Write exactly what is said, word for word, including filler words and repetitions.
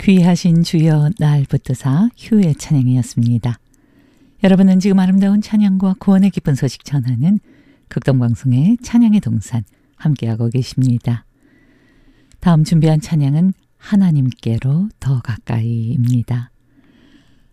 귀하신 주여 날 붙드사 휴의 찬양이었습니다. 여러분은 지금 아름다운 찬양과 구원의 기쁜 소식 전하는 극동방송의 찬양의 동산 함께하고 계십니다. 다음 준비한 찬양은 하나님께로 더 가까이입니다.